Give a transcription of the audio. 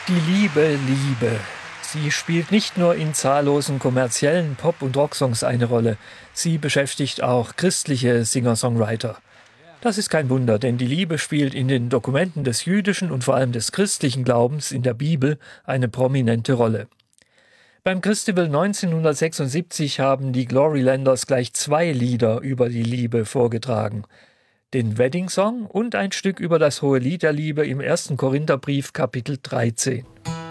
Die Liebe, Liebe. Sie spielt nicht nur in zahllosen kommerziellen Pop- und Rocksongs eine Rolle, sie beschäftigt auch christliche Singer-Songwriter. Das ist kein Wunder, denn die Liebe spielt in den Dokumenten des jüdischen und vor allem des christlichen Glaubens in der Bibel eine prominente Rolle. Beim Christival 1976 haben die Glorylanders gleich 2 Lieder über die Liebe vorgetragen. Den Wedding Song und ein Stück über das Hohelied der Liebe im 1. Korintherbrief Kapitel 13.